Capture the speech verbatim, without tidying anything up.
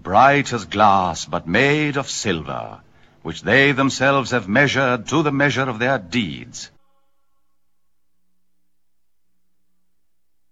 bright as glass, but made of silver, which they themselves have measured to the measure of their deeds.